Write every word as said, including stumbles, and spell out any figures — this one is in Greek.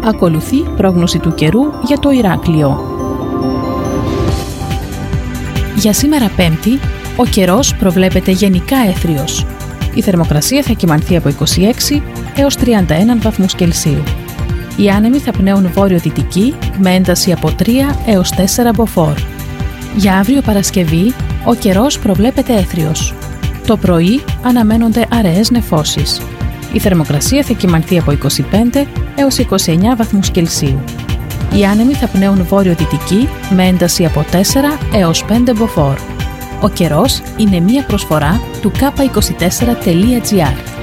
Ακολουθεί πρόγνωση του καιρού για το Ηράκλειο. Για σήμερα Πέμπτη, ο καιρός προβλέπεται γενικά έθριος. Η θερμοκρασία θα κυμανθεί από είκοσι έξι έως τριάντα ένα βαθμούς Κελσίου. Οι άνεμοι θα πνέουν βόρειο-δυτική με ένταση από τρία έως τέσσερα μποφόρ. Για αύριο Παρασκευή, ο καιρός προβλέπεται έθριος. Το πρωί αναμένονται αραιές νεφώσεις. Η θερμοκρασία θα κυμανθεί από είκοσι πέντε έως είκοσι εννέα βαθμούς Κελσίου. Οι άνεμοι θα πνέουν βόρειο-δυτική με ένταση από τέσσερα έως πέντε μποφόρ. Ο καιρός είναι μία προσφορά του κάπα είκοσι τέσσερα τελεία τζι άρ.